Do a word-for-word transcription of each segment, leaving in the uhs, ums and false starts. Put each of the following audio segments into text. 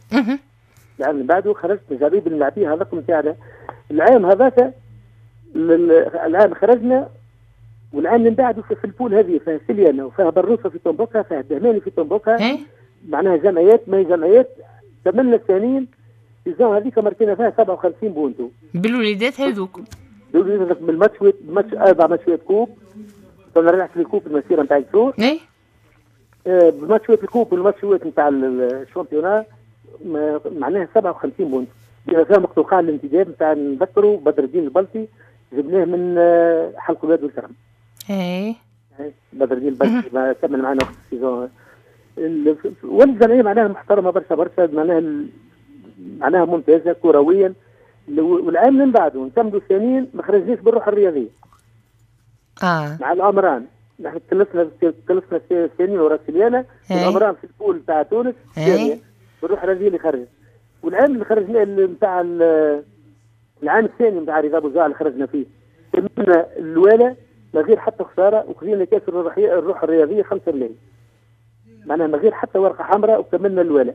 العام اللي بعده خرجت مجابيب اللاعبين هذاك نتاعنا. العام هذاك العام خرجنا، والعام اللي بعده في البول هذه فيها سليانه وفيها بروسه في طنبوكها، فيها الدهماني في طنبوكها، معناها جمعيات ما هي جمعيات. ثمنا الثانيين السيزون هذيك مركينا فيها سبعة وخمسين بونتو بالوليدات هذوك. بالوليدات بالماتشوات ماتش اربع ماتشوات كوب، كنا رحت في الكوب المسيره نتاع الجسور. اي آه بماتشوات الكوب والماتشوات نتاع الشامبيونا معناها سبعة وخمسين بونتو. بما فيها مقطوعه الانتداب نتاع نذكروا بدر الدين البلطي، جبناه من آه حلق الواد والكرم. اي بدر الدين البلطي ما كمل معنا في السيزون. والجمعيه معناها محترمه برشا برشا، معناها معناها ممتازه كرويا. والعام من بعده نكملوا الثانيين ما خرجناش بالروح الرياضيه. اه مع الامران نحن تكلفنا تكلفنا الثانيين وراس سليانه، الامران في البول تاع تونس الثانيه بالروح الرياضيه اللي خرجت. والعام اللي خرجنا نتاع العام الثاني نتاع رضا بوزاع اللي خرجنا فيه كملنا الولا من غير حتى خساره، وخذينا كاس الروح الرياضيه خمسة ملايين، معناها من غير حتى ورقه حمراء، وكملنا الولا.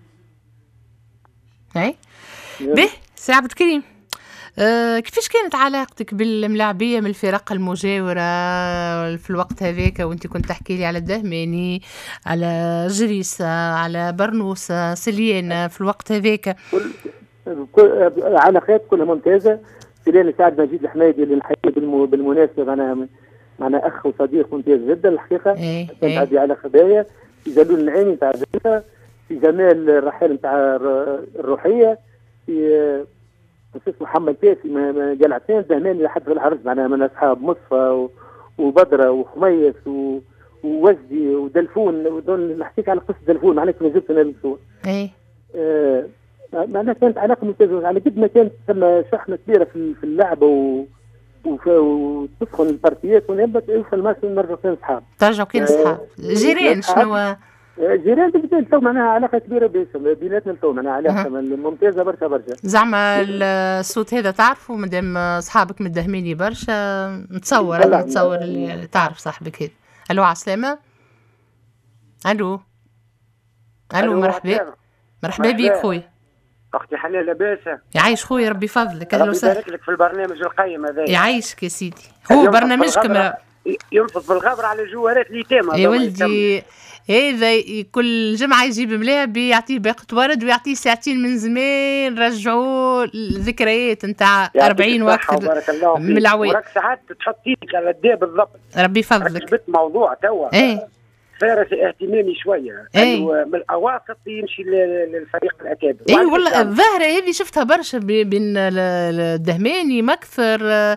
اي به سي عبد الكريم، أه كيفاش كانت علاقتك بالملاعبيه من الفرق المجاوره في الوقت هذاك، وانت كنت تحكي لي على الدهماني، على جريسه، على برنوسه، سليانه في الوقت هذاك؟ كل علاقات كلها ممتازه. سليانه سعد مجيد الحميدي اللي نحييه بالمناسبه، معناها معناها اخ وصديق ممتاز جدا الحقيقه. ايه كانت عندي علاقه باهيه. في جلول النعيمي نتاع جريسه، في جمال الرحال نتاع الروحيه، في اسمه محمد تاسي قال عسان دهماني لحد في العرس، معناها من اصحاب مصفى وبدره وخميس ووجدي ودلفون. ودول نحكيك على قصه دلفون، معناها كنا جبت انا الصور. ايه آه معناها كانت علاقه ممتازه. على قد ما كانت ثم شحنه كبيره في في اللعبه و وتسخن البارتيات ونبت يوصل مثلا نرجعوا كان اصحاب. ترجعوا كان اصحاب. جيران شنو؟ جيران بالبداية تو معناها علاقة كبيرة بيناتنا تو، معناها علاقة ممتازة برشا برشا. زعما الصوت هذا تعرفه مادام أصحابك متدهميني برشا، نتصور أنا نتصور اللي تعرف صاحبك هذا. ألو عسلامة. ألو ألو مرحبا مرحبا بيك خويا. أختي حنان لاباسة؟ يعيش خويا ربي فضلك. أهلا وسهلا. ربي يبارك لك في البرنامج القيم هذا. يعيشك يا سيدي. هو برنامجكم ينفض بالغبرة على جوهرات اليتامى يا ولدي. هذا كل جمعة يجيب ملاعب يعطيه باقة ورد ويعطيه ساعتين من زمان، رجعوا الذكريات نتاع أربعين وقت من العوام. وراك ساعات تحط ايدك على الداء بالضبط. ربي يفضلك. جبت موضوع توا ايه فارس اهتمامي شويه. ايه من الاواسط يمشي للفريق الاكاديمي. اي والله الظاهره هذه شفتها برشا بين الدهماني مكثر.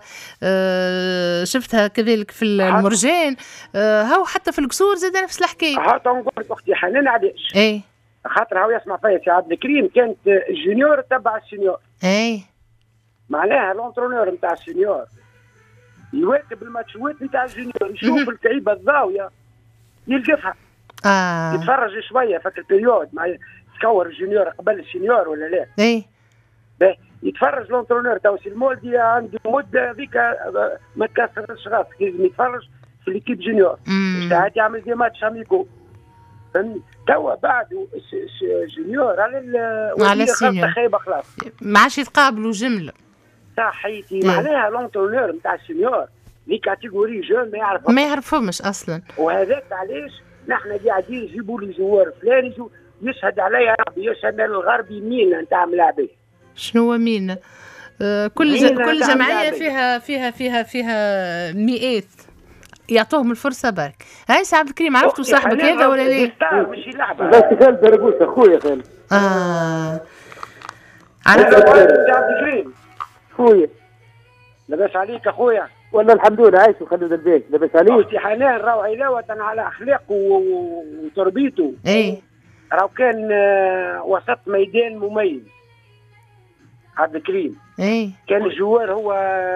آه شفتها كذلك في المرجان. آه هاو حتى في القصور زاد نفس الحكايه. هاو نقول لك اختي حنان علاش؟ ايه خاطر هاو يسمع فيا سي عبد الكريم كانت الجونيور تبع السينيور. ايه معناها لونترونور نتاع السينيور يواكب الماتشوات نتاع الجونيور، يشوف الكعيبه الضاويه يلقفها. آه. يتفرج شويه فك البريود مع تكور الجونيور قبل السينيور ولا لا؟ ايه يتفرج لونترونور تو سي المولدي عنده مده هذيك ما تكسرش راسك، لازم يتفرج في ليكيب جونيور ساعات يعمل دي ماتش اميكو. فهمني توا بعد جونيور على على السينيور خايبه خلاص ما عادش يتقابلوا جمله. صحيتي. معناها لونترونور نتاع السينيور لي كاتيجوري جون ما يعرف ما يعرفهمش اصلا. وهذاك علاش نحن قاعدين نجيبوا لي جوار فلاني يشهد عليا ربي، يشهد الغربي مين نتاع ملاعبيه. شنو مين؟ آه كل ج... كل جمعيه فيها فيها فيها فيها مئات يعطوهم الفرصه برك. هاي سي عبد الكريم عرفتوا صاحبك هذا ولا لا؟ مش لعبه. بس خالد دربوس اخويا خالد. اه عرفت سي عبد الكريم خويا. لاباس عليك اخويا؟ والله الحمد لله عايش وخلود البيت. لاباس عليك؟ اختي حنان راهو علاوه على اخلاقه وتربيته. ايه راهو كان وسط ميدان مميز عبد الكريم. ايه كان الجوار هو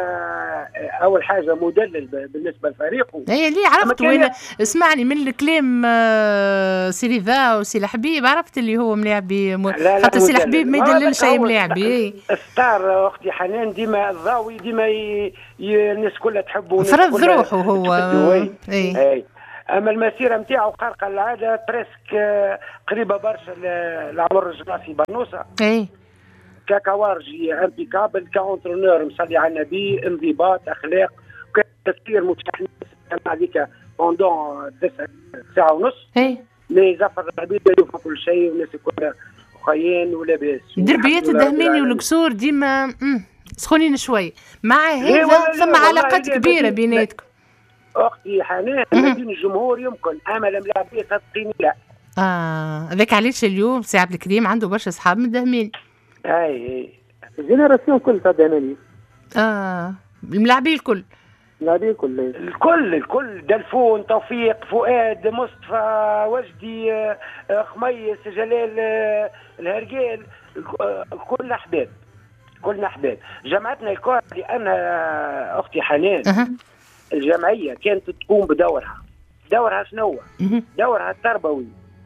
اول حاجه مدلل بالنسبه لفريقه. ايه ليه عرفت وين؟ اسمعني من الكلام سي رضا وسي الحبيب عرفت اللي هو ملاعبي م... حتى سي الحبيب ما يدللش اي ملاعبي. ستار اختي حنان ديما الضاوي ديما ي... ي... الناس كلها تحبه فرض روحه هو. ايه, إيه. اما المسيره نتاعو خارقه العاده بريسك قريبه برشا لعمر الجراسي برنوسه. اي ككوارجي امبيكابل كاونترونور مصلي على النبي، انضباط اخلاق، وكان تفكير متاح هذيك بوندون تسع ساعه ونص. اي مي زفر العبيد يوفى كل شيء والناس الكل خيين ولاباس. دربيات الدهماني والقصور ديما سخونين شوي، مع هذا ثم علاقات كبيره بيناتكم. اختي حنان بين الجمهور يمكن، اما الملاعبيه صدقيني لا. اه هذاك علاش اليوم سي عبد الكريم عنده برشا اصحاب من الدهماني. اي اي الجينيراسيون كل تاع الدهماني. اه الملاعبيه الكل. الملاعبيه الكل. الكل الكل دلفون توفيق فؤاد مصطفى وجدي خميس جلال الهرجال كلنا احباب كلنا احباب. جمعتنا الكل لان اختي حنان أه. الجمعيه كانت تقوم بدورها. دورها شنو؟ دورها التربوي.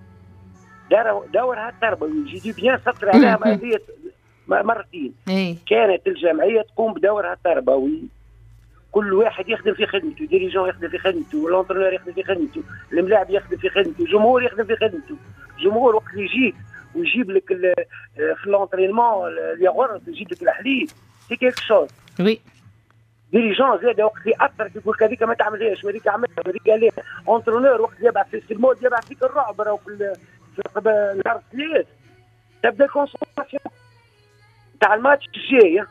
دورها التربوي جي بيان سطر عليها قضيه مرتين. أه. كانت الجمعيه تقوم بدورها التربوي، كل واحد يخدم في خدمته، ديريجون يخدم في خدمته، لونترونور يخدم في خدمته، الملاعب يخدم في خدمته، الجمهور يخدم في خدمته. الجمهور وقت اللي يجيك ويجيب لك في لونترينمون الياغورت يجيب لك الحليب سي كيك شوز. وي ديريجون زاد وقت اللي اثر يقول لك هذيك ما تعملهاش وهذيك عملها وهذيك قالها. اونترونور وقت اللي يبعث في المود يبعث فيك الرعب راهو في نهار الثلاث تبدا الكونسنتراسيون تاع الماتش الجاي.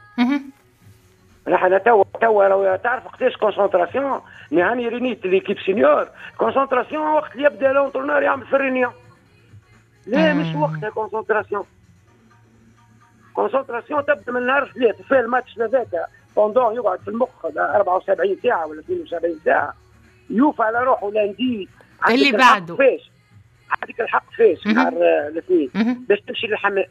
نحن توا توا لو تعرف قداش كونسنتراسيون نهاني رينيت ليكيب سينيور كونسنتراسيون وقت اللي يبدا لونترونور يعمل في الرينيون. لا مش وقتها كونسنتراسيون. كونسنتراسيون تبدا من نهار الثلاث في الماتش هذاك بوندون يقعد في المخ أربعة وسبعين ساعه ولا اثنين وسبعين ساعه يوفى على روحه لاندي اللي بعده فاش عندك الحق فاش نهار الاثنين باش تمشي للحمام.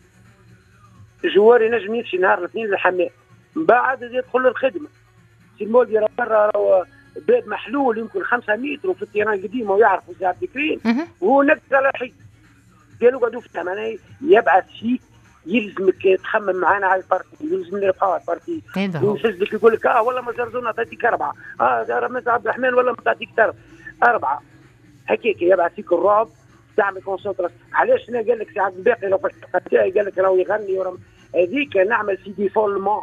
الجوار ينجم يمشي نهار الاثنين للحمام من بعد يدخل للخدمه. سي المولدي راه برا باب محلول يمكن خمسة متر وفي التيران القديم ويعرفوا سي عبد الكريم وهو نقص على الحيط. قالوا قعدوا في الثمانية يبعث فيك يلزمك تخمم معانا على البارتي، يلزم نربحوا البارتي ينفذ لك يقول لك اه والله ما زرزونا تعطيك اربعه، اه رمز عبد الرحمن والله ما تعطيك اربعه. هكاك يبعث فيك الرعب تعمل كونسنتراسيون. علاش انا قال لك سي عبد الباقي لو قال لك راهو يغني ورم هذيك نعمل في ديفولمون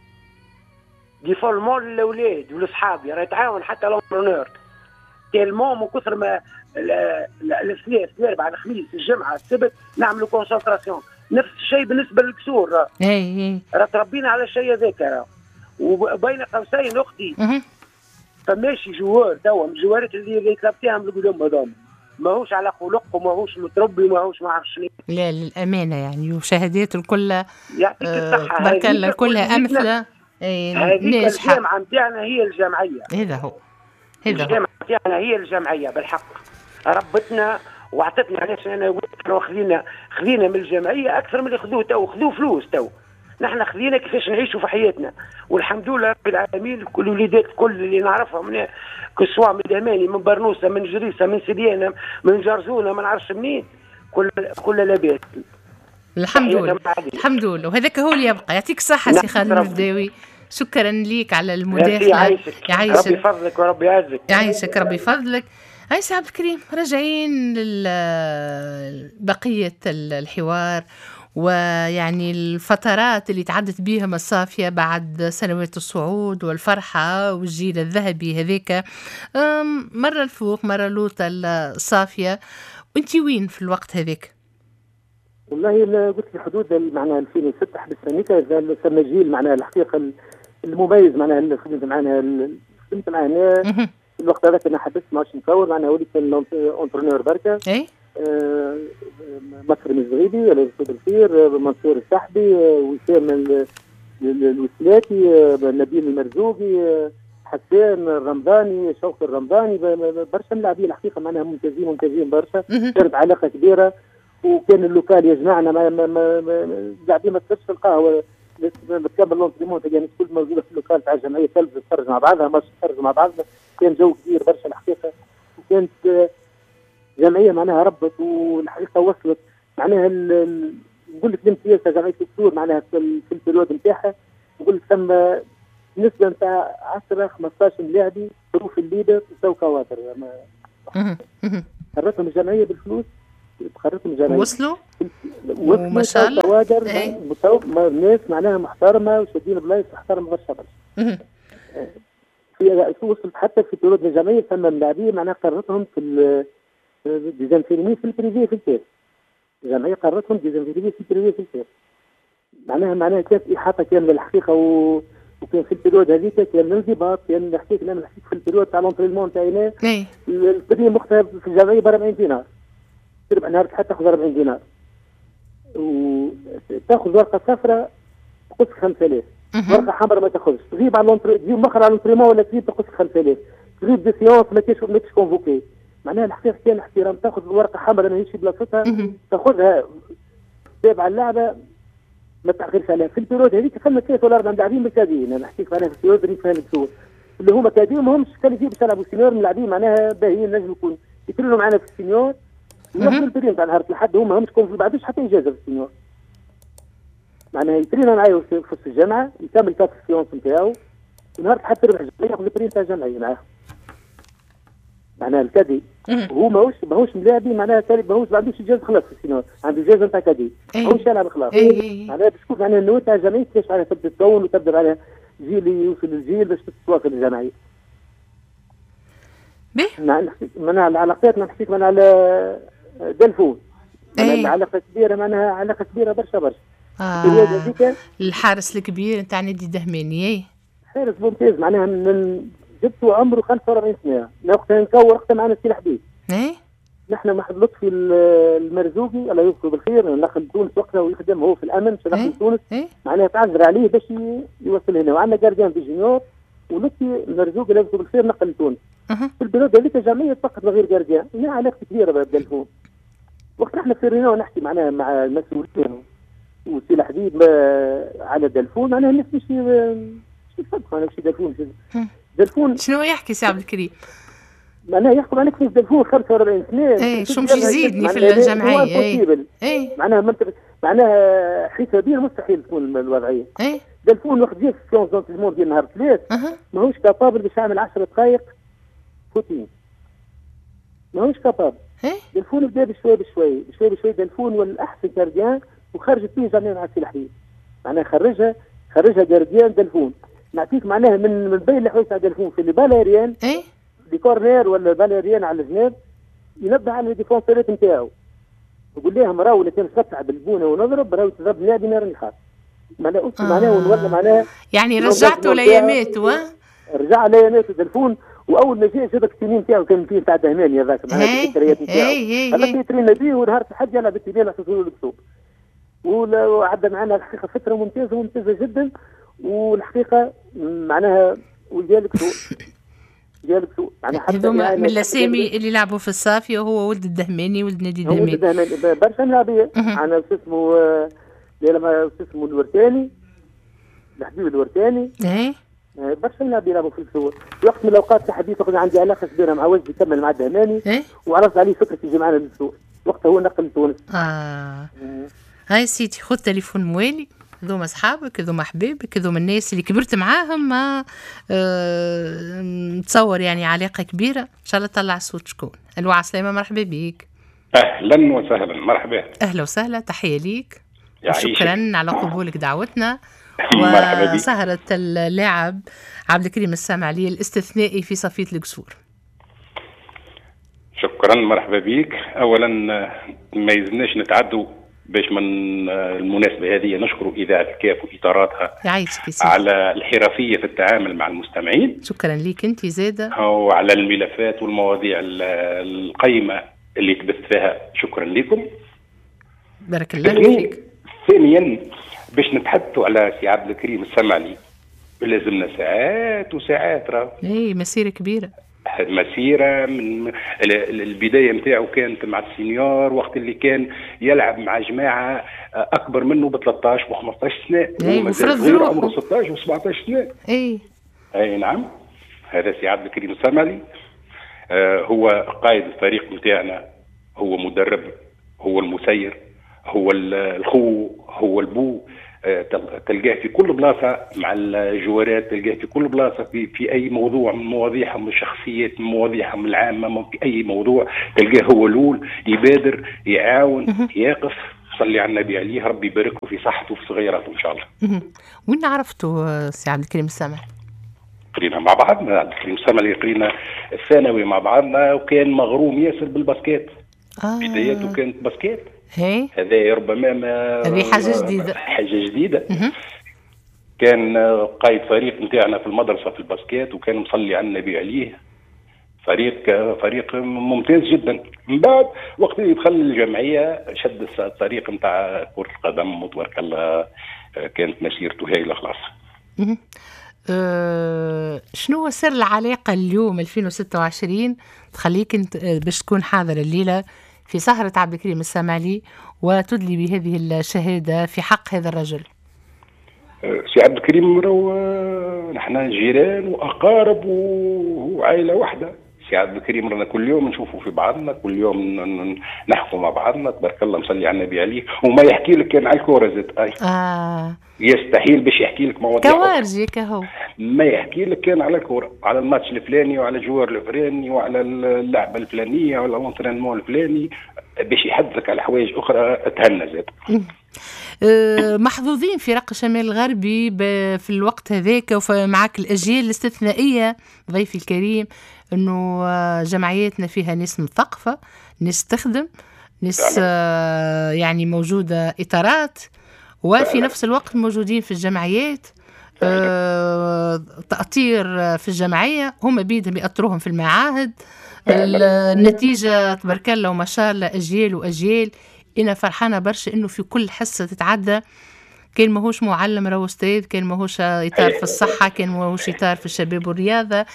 ديفولمون للاولاد والاصحاب راه يتعاون حتى لونترونور تيلمون من كثر ما الثلاث الاربعاء الخميس الجمعه السبت نعملوا كونسنتراسيون. نفس الشيء بالنسبه للكسور راه اي راه تربينا على الشيء هذاك راه. وبين قوسين اختي فماشي جوار توا من الجوارات اللي اللي كلبتيها من القدام هذوما ماهوش على خلق وماهوش متربي وماهوش ما عرفش شنو. لا للامانه يعني وشهادات الكل يعطيك الصحه تبارك الله كلها امثله ناجحه. الجامعه نتاعنا هي الجمعيه. هذا هو هذا هو الجامعه نتاعنا هي الجمعيه بالحق ربتنا وعطتنا. علاش انا قلت خذينا خذينا من الجمعيه اكثر من اللي خذوه تو خذوه فلوس تو. نحن خذينا كيفاش نعيشوا في حياتنا والحمد لله رب العالمين. كل الوليدات كل اللي نعرفهم من كسوا من دهماني من برنوسه من جريسه من سديانه من جرزونه ما نعرفش منين كل كل لاباس الحمد لله الحمد لله. وهذاك هو اللي يبقى. يعطيك الصحه سي خالد الفداوي شكرا ليك على المداخله. يعيشك ربي يفضلك وربي يعزك. يعيشك ربي يفضلك. هاي سي عبد الكريم راجعين لبقيه الحوار ويعني الفترات اللي تعدت بيها الصافية بعد سنوات الصعود والفرحة والجيل الذهبي هذيك مرة الفوق مرة لوطة الصافية. وانتي وين في الوقت هذيك؟ والله قلت في حدود معناها ألفين وستة حبس سنيكا إذا سمى جيل معناها الحقيقة المميز معناها اللي خدمت معنا خدمت معنا الوقت هذاك أنا حبست ما عادش نصور معناها وليت أونترونور بركة. إيه آه مكرم الزغيبي الاستاذ الخير منصور السحبي وسام الوسلاتي نبيل المرزوقي حسان الرمضاني شوقي الرمضاني برشا لاعبين الحقيقه معناها ممتازين ممتازين برشا. كانت علاقه كبيره وكان اللوكال يجمعنا لاعبين ما تقدرش تلقاها بتكمل لونتريمون يعني كل موجوده في اللوكال تاع الجمعيه تلفز تتفرج مع بعضها ماتش تتفرج مع بعضها. كان جو كبير برشا الحقيقه وكانت جمعيه معناها ربط والحقيقه وصلت معناها نقول لك الامتياز تاع جمعيه الكسور معناها في البريود نتاعها نقول لك ثم نسبه نتاع عشرة خمسطاش لاعبي ظروف الليدر تساوي كوادر خرجتهم الجمعيه بالفلوس، خرجتهم الجمعيه وصلوا وصلوا ما شاء الله كوادر ناس معناها محترمه وشادين بلايص محترمه برشا برشا. في وصلت حتى في طرود الجمعيه ثم ملاعبين معناها قررتهم في ديزانفيرمي في البريفي في الكاس. الجمعيه قررتهم ديزانفيرمي في البريفي في الكاس. معناها معناها كانت احاطه كان للحقيقه و... وكان في البريود هذيك كان الانضباط، كان نحكيك انا نحكيك في البريود تاع لونترينمون تاعنا البريم مختلف في الجمعيه ب أربعين دينار، تربح نهار حتى تاخذ أربعين دينار وتاخذ ورقه صفراء تقص خمسة آلاف، ورقه حمراء ما تاخذش، تجيب على لونتري تجيب مخر على لونترينمون ولا تجيب تقص خمسة آلاف، تجيب دي سيونس ما كاينش ما كاينش كونفوكي. معناها الحقيقه كان احترام، تاخذ ورقه حمراء ماهيش في بلاصتها تاخذها تابع اللعبه ما تاخرش عليها. في البيرود هذيك ثم ثلاث ولا اربع لاعبين مركزين، انا نحكيك معناها في البيرود اللي فاهم الصور اللي هما كادين ماهمش كاليفي باش يلعبوا سينيور، ملاعبين معناها باهيين نجم يكون يترينوا معنا في السينيور ياخذوا البريم تاع نهار الحد، هما ماهمش كون ما عندوش حتى اجازه في السينيور، معناها يترينوا معايا في وسط الجامعه يكمل كاس السيونس نتاعو ونهار الحد تربح الجمعيه ياخذ البريم تاع الجمعيه معاه. معناها الكادي هو ماهوش ماهوش ملاعبي معناها تالي ماهوش ما عندوش اجازه خلاص في السينما، عنده اجازه نتاع كادي ماهوش يلعب خلاص. معناها باش تكون معناها النواه تاع الجمعيه كيفاش عليها تبدا تكون وتبدا عليها جيل يوصل للجيل باش تتواصل الجمعيه. معناها العلاقات ما نحكيك معناها على دلفون معناها العلاقه كبيره معناها علاقه كبيره برشا برشا. آه الحارس الكبير نتاع نادي الدهماني حارس ممتاز معناها من جبته عمره خمسة وأربعين سنه، وقتها نكور وقتها معنا سي الحبيب. ايه نحن محمد لطفي المرزوقي الله يذكره بالخير ناخذ تونس وقتها ويخدم هو في الامن في ناخذ تونس إيه؟ معناها تعذر عليه باش يوصل هنا، وعندنا جارديان في جونيور ولطفي المرزوقي الله يذكره بالخير نقل لتونس. أه. في البلاد هذيك جمعيه فقط غير جارديان، لها علاقه كبيره بالتليفون. وقت احنا في رينو نحكي معناها مع المسؤولين وسي الحبيب على دلفون معناها الناس مش مش يصدقوا انا مش دلفون دلفون شنو يحكي سي عبد الكريم؟ معناها يحكم عليك في دلفون خمسة وأربعين سنه. ايه شو مش يزيدني في الجمعيه. ايه ايه معناها منطقه معناها حسابيا مستحيل تكون الوضعيه. ايه دلفون وقت جا في سيونس دونتيزمون ديال نهار ثلاث أه. ماهوش كابابل باش يعمل عشر دقائق فوتين، ماهوش كابابل. ايه دلفون بدا بشوي بشوي بشوي بشوي دلفون والاحسن جارديان وخرجت فيه جميع مع سي الحبيب معناها خرجها خرجها جارديان دلفون. نعطيك معناها من من بين الحوايج تاع دلفون في اللي باليريان ايه دي كورنير ولا باليريان على الجناب ينبه على الديفونسيرات نتاعو يقول لهم راهو اللي كان تطلع بالبونه ونضرب راهو تضرب لاعب نار نخاف معناها آه. معناها ونولى معناها يعني رجعتوا ليامات و رجع ليامات دلفون. واول ما جا جاب التنين نتاعو كان فيه تاع دهماني هذاك معناها الذكريات نتاعو هذاك يترينا به ونهار الحد يلعب التنين على له الكتب وعدى معنا الحقيقه فتره ممتازه ممتازه جدا. والحقيقه معناها ولذلك سوء ديالك سوء يعني حتى هذوما من الاسامي اللي لعبوا في الصافي وهو ولد الدهماني ولد نادي الدهماني. ولد الدهماني برشا لاعبيه انا شو اسمه لما شو اسمه الورتاني الحبيب الورتاني ايه برشا لاعبيه يلعبوا في السوق. وقت من الاوقات حبيت اخذ عندي علاقه كبيره مع وجدي يكمل مع الدهماني إيه؟ وعرضت عليه فكره يجي معنا للسوق وقتها هو نقل لتونس. اه هاي سيدي خذ تليفون موالي هذوما اصحابك هذوما احبابك هذوما الناس اللي كبرت معاهم ما أه نتصور يعني علاقه كبيره ان شاء الله تطلع صوت شكون. الو عسلامه مرحبا بيك. اهلا وسهلا مرحبا. اهلا وسهلا تحيه ليك وشكرا على قبولك دعوتنا وسهره اللاعب عبد الكريم السامعلي الاستثنائي في صفيه القصور. شكرا مرحبا بيك. اولا ما يلزمناش نتعدوا باش من المناسبة هذه نشكر إذاعة الكاف وإطاراتها على الحرفية في التعامل مع المستمعين. شكرا لك أنت زادة. وعلى الملفات والمواضيع القيمة اللي تبث فيها شكرا لكم. بارك الله فيك. ثانيا باش نتحدثوا على سي عبد الكريم السامعلي لازمنا ساعات وساعات راه. اي مسيرة كبيرة. مسيرة من البداية متاعه كانت مع السينيور وقت اللي كان يلعب مع جماعة أكبر منه ب ثلاثة عشر و خمسة عشر سنة. اي وفرض روحه. عمره ستة عشر و سبعة عشر سنة. اي اي نعم. هذا سي عبد الكريم السامعلي. آه هو قائد الفريق متاعنا، هو مدرب، هو المسير، هو الخو، هو البو. تلقاه في كل بلاصه مع الجوارات، تلقاه في كل بلاصه في, في اي موضوع من مواضيعهم الشخصيات، من مواضيعهم العامه، في اي موضوع تلقاه هو الاول يبادر يعاون يقف. صلي على النبي عليه، ربي يبارك في صحته وفي صغيراته ان شاء الله. وين عرفتوا سي عبد الكريم السمع؟ قرينا مع بعضنا، عبد الكريم السمع قرينا الثانوي مع بعضنا، وكان مغروم ياسر بالباسكيت. آه. بدايته كانت باسكيت. هي هذا ربما ما هذه حاجه جديده حاجه جديده. كان قائد فريق نتاعنا في المدرسه في الباسكيت، وكان مصلي على النبي عليه. فريق فريق ممتاز جدا. من بعد وقت اللي دخل الجمعيه شد الطريق نتاع كره القدم، وتبارك الله كانت مسيرته هايله خلاص. أه شنو سر العلاقه اليوم ألفين وستة وعشرين تخليك انت باش تكون حاضر الليله في سهره عبد الكريم السمعلي وتدلي بهذه الشهاده في حق هذا الرجل؟ سي عبد الكريم راهو نحن جيران واقارب وعائله واحده. سي عبد الكريم رانا كل يوم نشوفوا في بعضنا، كل يوم نحكوا مع بعضنا، تبارك الله مصلي على النبي عليه. وما يحكي لك كان على الكوره زاد اي اه يستحيل باش يحكي لك مواضيع كوارجي كهو. ما يحكي لك كان على الكوره، على الماتش الفلاني وعلى الجوار الفلاني وعلى اللعبه الفلانيه وعلى الانترينمون الفلاني، باش يحدثك على حوايج اخرى تهنى زاد. محظوظين في رق الشمال الغربي في الوقت هذاك ومعك الأجيال الاستثنائية ضيفي الكريم، أنه جمعياتنا فيها ناس مثقفة، ناس تخدم، ناس يعني موجودة إطارات، وفي نفس الوقت موجودين في الجمعيات تأطير في الجمعية، هم بيدهم يأطروهم في المعاهد. النتيجة تبارك الله وما شاء الله أجيال وأجيال. أنا فرحانة برشا إنه في كل حصة تتعدى، كان ماهوش معلم راهو أستاذ، كان ماهوش إطار في الصحة، كان ماهوش إطار في الشباب والرياضة.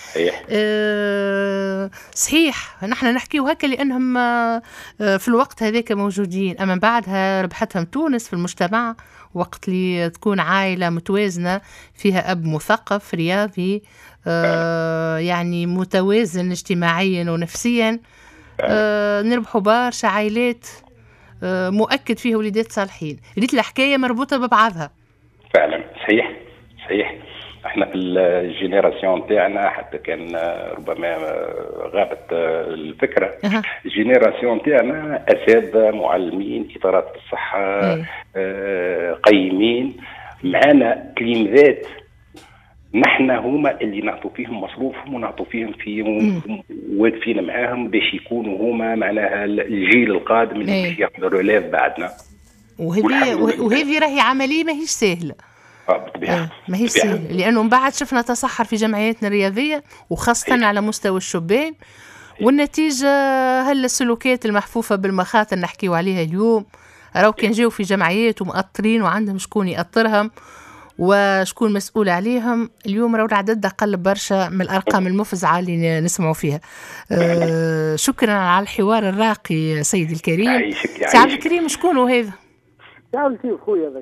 أه صحيح نحن نحكيه هكا لأنهم في الوقت هذاك موجودين، أما بعدها ربحتهم تونس في المجتمع وقت اللي تكون عائلة متوازنة فيها أب مثقف رياضي أه يعني متوازن اجتماعيا ونفسيا. أه نربحوا برشا عائلات مؤكد فيها وليدات صالحين. ريت الحكايه مربوطه ببعضها فعلا. صحيح صحيح. احنا في الجينيراسيون تاعنا حتى كان ربما غابت الفكره. أه. الجينيراسيون تاعنا اساتذه معلمين اطارات الصحه آه قيمين معنا تلميذات، نحن هما اللي نعطوا فيهم مصروفهم ونعطوا فيهم في واقفين معاهم باش يكونوا هما معناها الجيل القادم اللي باش ياخذوا روليف بعدنا. وهذه وهذه راهي عمليه ماهيش سهله. اه بالطبيعه ماهيش سهله، لانه من بعد شفنا تصحر في جمعياتنا الرياضيه وخاصه أيه. على مستوى الشبان، والنتيجه هل السلوكات المحفوفه بالمخاطر نحكيو عليها اليوم، راهو كان جاوا في جمعيات ومؤطرين وعندهم شكون يأطرهم وشكون مسؤول عليهم. اليوم راهو العدد قل برشا من الارقام المفزعه اللي نسمعوا فيها. أه شكرا على الحوار الراقي سيدي الكريم. سي عبد الكريم شكون هو هذا؟ سي عبد الكريم خويا هذاك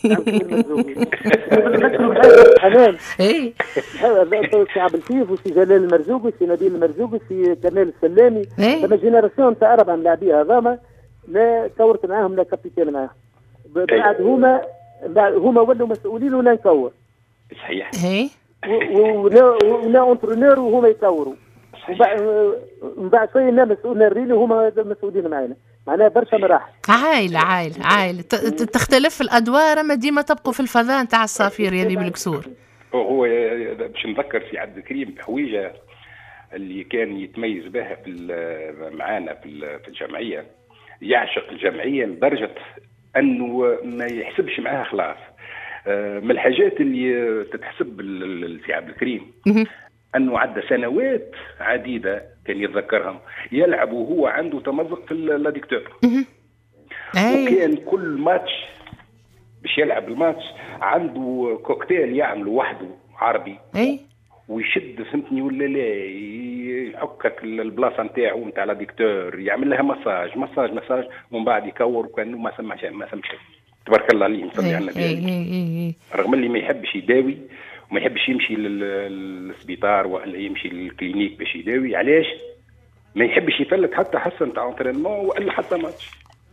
حنان. اي سي عبد الكريم وسي جلال المرزوقي وسي نبيل المرزوقي وسي كمال السلامي، لما جينيراسيون تاع اربعه ملاعبيه هذاما لا كورت معاهم لا كابيتان معاهم، بعد هما هما ولوا مسؤولين ولا نكور. صحيح. اي ولا انترونور وهما يكوروا. من بعد شويه لنا مسؤولين الريلي وهما مسؤولين معنا، معناها برشا مراحل. عائله عائله عائله تختلف الادوار، اما ديما تبقوا في الفضاء نتاع الصافير يعني بالكسور. هو باش نذكر سي عبد الكريم حويجه اللي كان يتميز بها في معانا في الجمعيه، يعشق الجمعيه لدرجه انه ما يحسبش معاها خلاص. من الحاجات اللي تتحسب لسي عبد الكريم انه عدى سنوات عديده كان يتذكرهم يلعب وهو عنده تمزق في اللاديكتور، وكان كل ماتش باش يلعب الماتش عنده كوكتيل يعمله وحده عربي ويشد فهمتني ولا لا، يحكك البلاصه نتاعو نتاع لاديكتور، يعمل لها مساج مساج مساج ومن بعد يكور وكانه ما سمعش ما سمعش. تبارك الله عليه صلى على النبي، رغم اللي ما يحبش يداوي وما يحبش يمشي للسبيطار ولا يمشي للكلينيك باش يداوي. علاش؟ ما يحبش يفلت حتى حصه نتاع انترينمون ولا حتى ماتش.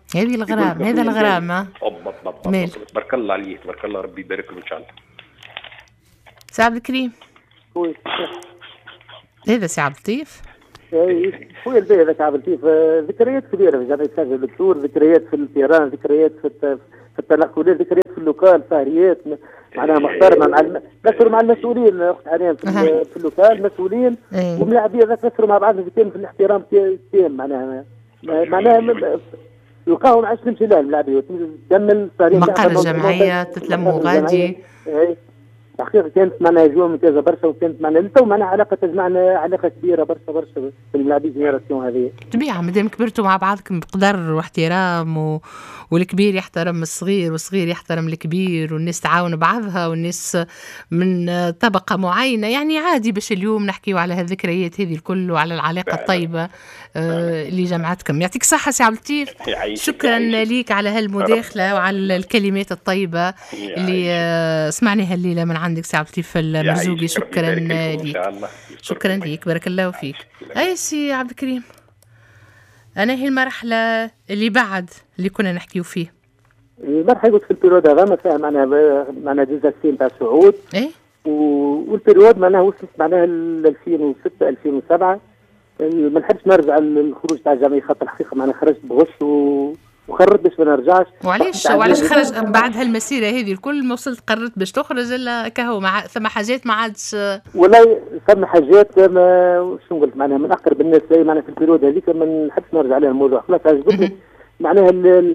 هذه الغرام، هذا الغرام. تبارك الله عليه، تبارك الله، ربي يبارك له ان شاء الله. سي عبد الكريم. خويا. هذا سي عبد اللطيف. خويا الباهي هذاك عبد اللطيف، ذكريات كبيره في جامعه ساجد الدكتور، ذكريات في الطيران، ذكريات في في التنقلات، ذكريات في اللوكال، سهريات معناها محترمه مع الم... نسروا مع المسؤولين اخت حنان في, أه. في اللوكال مسؤولين وملاعبيه نسروا مع بعض في الاحترام التام معناها معناها يلقاهم عاش نمشي لها الملاعبيه تكمل مقر الجمعيه تتلموا غادي. الحقيقه كانت معنا جوه ممتازه برشا، وكانت معنا للتو معنا علاقه تجمعنا علاقه كبيره برشا برشا في الملاعبيه جينيراسيون هذه. طبيعه مادام كبرتوا مع بعضكم بقدر واحترام و... والكبير يحترم الصغير والصغير يحترم الكبير والناس تعاون بعضها والناس من طبقه معينه، يعني عادي باش اليوم نحكيو على هالذكريات هذه الكل وعلى العلاقه الطيبه آه اللي جمعتكم. يعطيك الصحه سي عبد اللطيف، شكرا ليك على هالمداخله وعلى الكلمات الطيبه اللي آه سمعناها الليله من عندك سي عبد اللطيف المرزوقي. شكرا ليك، شكرا ليك، بارك الله فيك. اي سي عبد الكريم، انا هي المرحله اللي بعد اللي كنا نحكيو فيه، المرحله قلت في البيريود هذا ما فيها معناها معناها جزء السين تاع الصعود ايه، والبيريود معناها وصلت معناها ل ألفين وستة ألفين وسبعة. ما نحبش نرجع للخروج تاع الجامعه خاطر الحقيقه معناها خرجت بغش و وخرجت باش ما نرجعش. وعلاش وعلاش خرج بعد هالمسيره هذه الكل ما وصلت قررت باش تخرج الا كهو مع ثم حاجات ما عادش؟ والله ثم حاجات ما شنو قلت معناها من اقرب الناس لي معناها في البيريود هذيك ما نحبش نرجع عليها الموضوع خلاص عجبتني معناها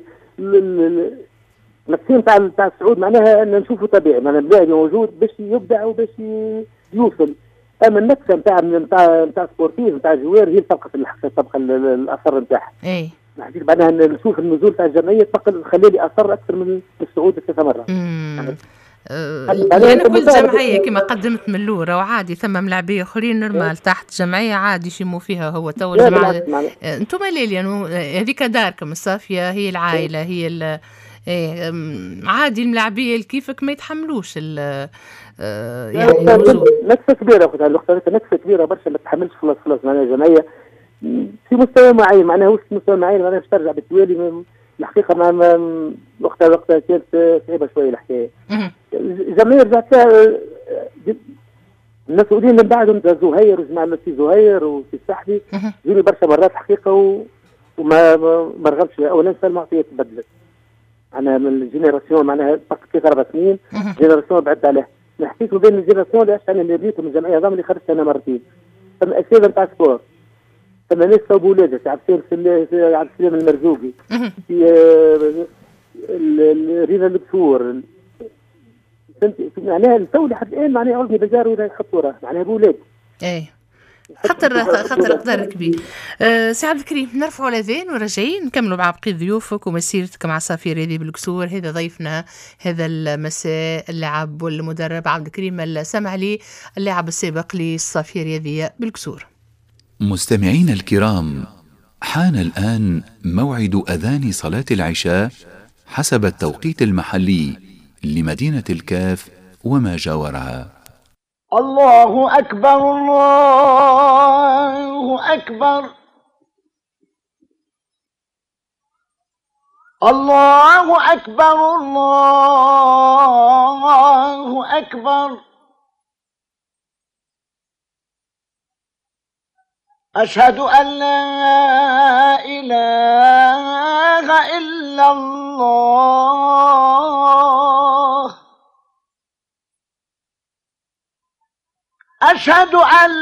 النفسيه نتاع نتاع الصعود معناها ان نشوفه طبيعي معناها اللاعب موجود باش يبدع وباش يوصل. اما النفسه نتاع نتاع نتاع سبورتيف نتاع الجوار هي تبقى في الحقيقه تبقى الاثر نتاعها. اي نحكي معناها نشوف النزول تاع الجمعيه خلي لي اثر اكثر من الصعود ثلاث مرات. امم لأن كل جمعية كما قدمت من اللورة وعادي ثم ملاعبية آخرين نورمال تحت جمعية عادي يشموا فيها هو تو الجماعة. أنتم ليلي يعني هذيك داركم الصافية هي العائلة هي ال إيه عادي الملاعبية كيفك ما يتحملوش ال يعني الوجود. نكسة كبيرة أختها الأخت نكسة كبيرة برشا ما تحملش خلاص خلاص معناها جمعية في مستوى معين معناها وصلت مستوى معين معناها باش ترجع بالتوالي الحقيقة مع وقتها وقتها كانت صعيبة شوية الحكاية. الجمعية رجعت المسؤولين من بعدهم زهير وجماعة سي زهير وسي السحبي جوني برشا مرات حقيقة و... وما ما رغبش أولا المعطيات تبدلت. أنا من الجينيراسيون معناها فقط ثلاث أربع سنين جينيراسيون بعدت عليه. نحكيك ما بين الجينيراسيون اللي أنا اللي بنيتهم الجمعية هذوما اللي خرجت أنا مرتين. ثم أسئلة نتاع سبور. ثم ناس صوبوا ولادة سي عبد السلام المرزوقي. في رينا الدكتور. معناها التو لحد الآن معناها عرضني بجار ولا يحطوا راه معناها بولاد. إيه. خطر خطر قدر كبير. أه سي عبد الكريم نرفعوا الاذان وراجعين نكملوا مع بقيه ضيوفك ومسيرتك مع صافي ريدي بالكسور. هذا ضيفنا هذا المساء اللاعب والمدرب عبد الكريم السمعلي اللاعب السابق للصافي رياضية بالكسور. مستمعين الكرام، حان الآن موعد أذان صلاة العشاء حسب التوقيت المحلي لمدينة الكاف وما جاورها. الله أكبر الله أكبر الله أكبر الله أكبر أشهد أن لا إله إلا الله أشهد أن